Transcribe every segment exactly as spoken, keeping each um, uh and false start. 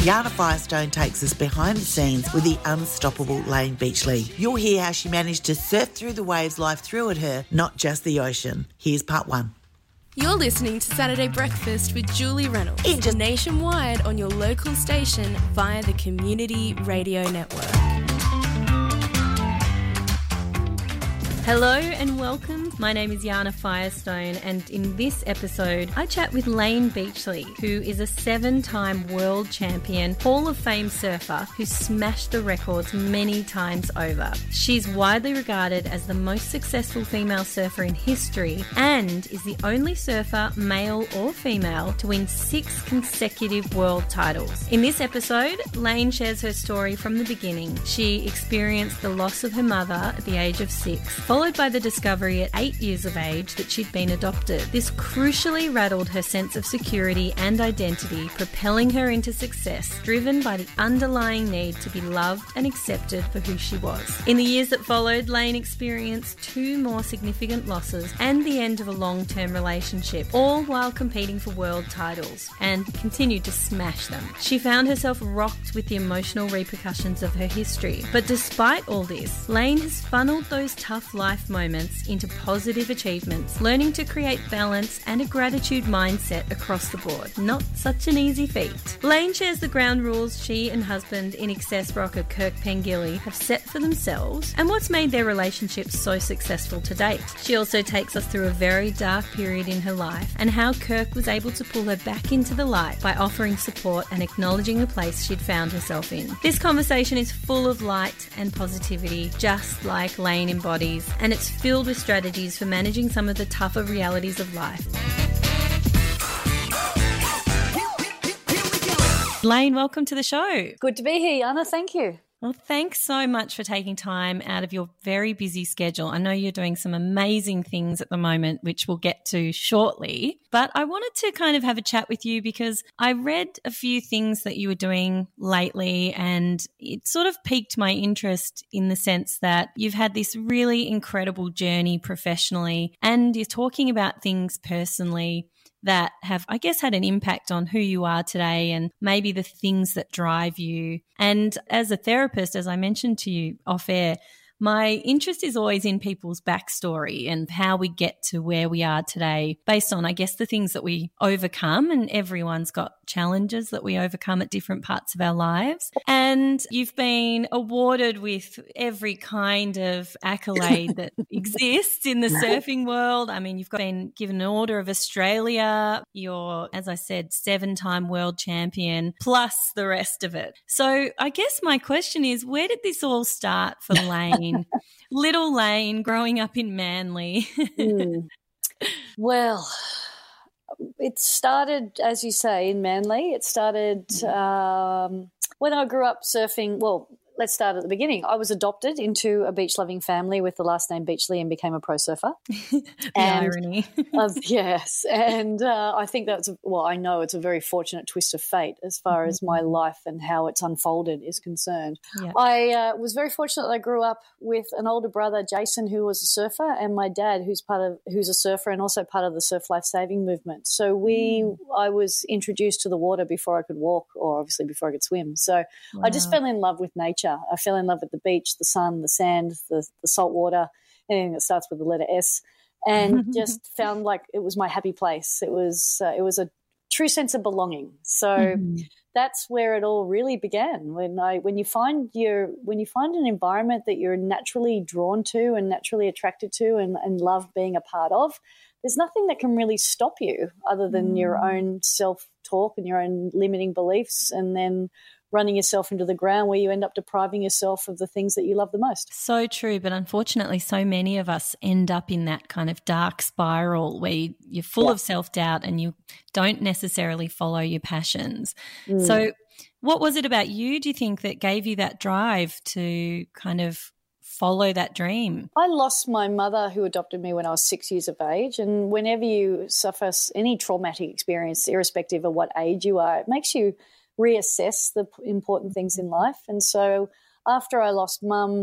Yana Firestone takes us behind the scenes with the unstoppable Layne Beachley. You'll hear how she managed to surf through the waves life threw at her, not just the ocean. Here's part one. You're listening to Saturday Breakfast with Julie Reynolds, just nationwide on your local station via the Community Radio Network. Hello and welcome. My name is Yana Firestone, and in this episode I chat with Layne Beachley, who is a seven-time world champion, Hall of Fame surfer who smashed the records many times over. She's widely regarded as the most successful female surfer in history and is the only surfer, male or female, to win six consecutive world titles. In this episode, Layne shares her story from the beginning. She experienced the loss of her mother at the age of six, followed by the discovery at eight years of age that she'd been adopted. This crucially rattled her sense of security and identity, propelling her into success, driven by the underlying need to be loved and accepted for who she was. In the years that followed, Layne experienced two more significant losses and the end of a long-term relationship, all while competing for world titles, and continued to smash them. She found herself rocked with the emotional repercussions of her history. But despite all this, Layne has funneled those tough life moments into positive achievements, learning to create balance and a gratitude mindset across the board. Not such an easy feat. Layne shares the ground rules she and husband in excess rocker Kirk Pengilly have set for themselves and what's made their relationship so successful to date. She also takes us through a very dark period in her life and how Kirk was able to pull her back into the light by offering support and acknowledging the place she'd found herself in. This conversation is full of light and positivity, just like Layne embodies, and it's filled with strategies for managing some of the tougher realities of life. Layne, welcome to the show. Good to be here, Yana. Thank you. Well, thanks so much for taking time out of your very busy schedule. I know you're doing some amazing things at the moment, which we'll get to shortly. But I wanted to kind of have a chat with you because I read a few things that you were doing lately, and it sort of piqued my interest in the sense that you've had this really incredible journey professionally, and you're talking about things personally that have, I guess, had an impact on who you are today and maybe the things that drive you. And as a therapist, as I mentioned to you off air, my interest is always in people's backstory and how we get to where we are today based on, I guess, the things that we overcome, and everyone's got challenges that we overcome at different parts of our lives. And you've been awarded with every kind of accolade that exists in the surfing world. I mean, you've been given an Order of Australia. You're, as I said, seven-time world champion, plus the rest of it. So I guess my question is, where did this all start for Layne? Little Layne growing up in Manly. mm. Well, it started, as you say, in Manly. It started um, when I grew up surfing. Well, let's start at the beginning. I was adopted into a beach-loving family with the last name Beachley and became a pro surfer. The and, irony. uh, yes. And uh, I think that's, well, I know it's a very fortunate twist of fate as far mm-hmm. as my life and how it's unfolded is concerned. Yeah. I uh, was very fortunate that I grew up with an older brother, Jason, who was a surfer, and my dad, who's part of, who's a surfer and also part of the surf life-saving movement. So we, mm. I was introduced to the water before I could walk, or obviously before I could swim. So wow. I just fell in love with nature. I fell in love with the beach, the sun, the sand, the, the salt water, anything that starts with the letter S, and just found like it was my happy place. It was uh, it was a true sense of belonging. So mm-hmm. that's where it all really began. When I when you find your when you find an environment that you're naturally drawn to and naturally attracted to and, and love being a part of, there's nothing that can really stop you other than mm. your own self-talk and your own limiting beliefs, and then running yourself into the ground where you end up depriving yourself of the things that you love the most. So true, but unfortunately so many of us end up in that kind of dark spiral where you're full yeah. of self-doubt and you don't necessarily follow your passions. Mm. So what was it about you, do you think, that gave you that drive to kind of follow that dream? I lost my mother, who adopted me when I was six years of age, and whenever you suffer any traumatic experience, irrespective of what age you are, it makes you reassess the important things in life. And so after I lost mum,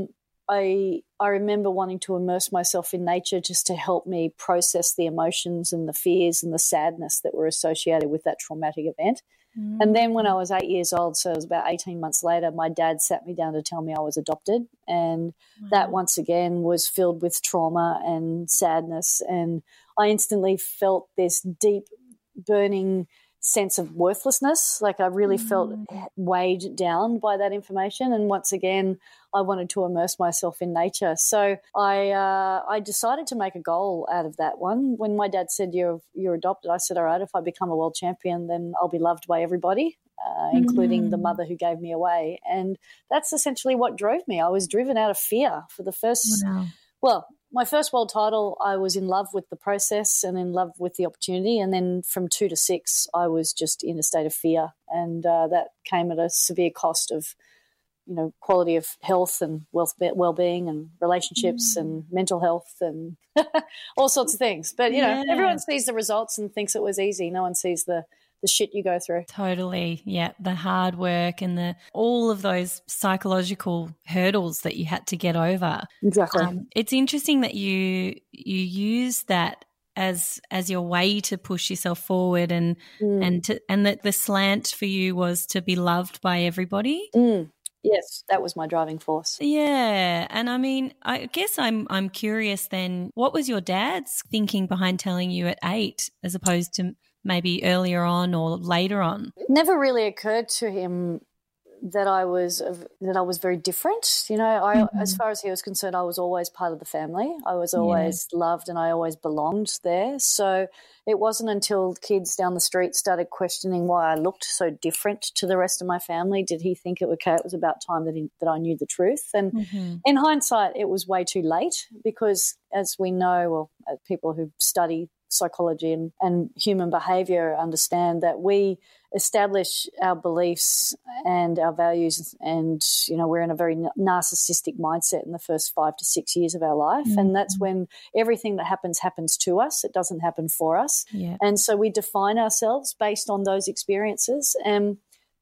I I remember wanting to immerse myself in nature just to help me process the emotions and the fears and the sadness that were associated with that traumatic event. Mm. And then when I was eight years old, so it was about eighteen months later, my dad sat me down to tell me I was adopted. And wow. that once again was filled with trauma and sadness. And I instantly felt this deep, burning sense of worthlessness. Like I really mm. felt weighed down by that information. And once again, I wanted to immerse myself in nature. So I uh, I decided to make a goal out of that one. When my dad said, you're, you're adopted, I said, all right, if I become a world champion, then I'll be loved by everybody, uh, mm. including the mother who gave me away. And that's essentially what drove me. I was driven out of fear for the first, wow. well, my first world title, I was in love with the process and in love with the opportunity. And then from two to six, I was just in a state of fear. And uh, that came at a severe cost of, you know, quality of health and wealth, well-being and relationships mm. and mental health and all sorts of things. But, you yeah. know, everyone sees the results and thinks it was easy. No one sees the the shit you go through. Totally. Yeah. The hard work and the all of those psychological hurdles that you had to get over. Exactly. Um, it's interesting that you you use that as as your way to push yourself forward and mm. and to, and that the slant for you was to be loved by everybody. Mm. Yes, that was my driving force. Yeah. And I mean, I guess I'm I'm curious then, what was your dad's thinking behind telling you at eight as opposed to maybe earlier on or later on? It never really occurred to him that I was that I was very different. You know, I, mm-hmm. as far as he was concerned, I was always part of the family. I was always yeah. loved and I always belonged there. So it wasn't until kids down the street started questioning why I looked so different to the rest of my family did he think it, okay, it was about time that, he, that I knew the truth. And mm-hmm. in hindsight, it was way too late because, as we know, well, people who study psychology and, and human behavior understand that we establish our beliefs and our values and, you know, we're in a very narcissistic mindset in the first five to six years of our life. Mm-hmm. And that's when everything that happens happens to us. It doesn't happen for us. Yeah. And so we define ourselves based on those experiences. And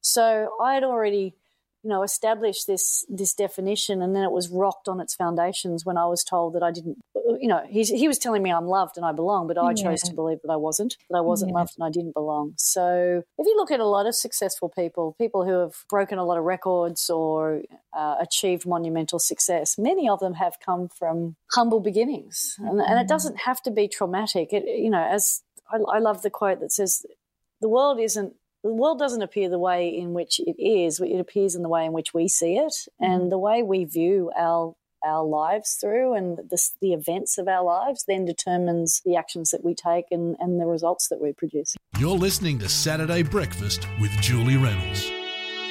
so I had already, you know, established this this definition, and then it was rocked on its foundations when I was told that I didn't, you know, he, he was telling me I'm loved and I belong, but I yeah. chose to believe that I wasn't, that I wasn't yeah. loved and I didn't belong. So if you look at a lot of successful people, people who have broken a lot of records or uh, achieved monumental success, many of them have come from humble beginnings. And, and it doesn't have to be traumatic. It, you know, as I, I love the quote that says, the world isn't, the world doesn't appear the way in which it is. It appears in the way in which we see it, and the way we view our our lives through and the, the events of our lives then determines the actions that we take and, and the results that we produce. You're listening to Saturday Breakfast with Julie Reynolds.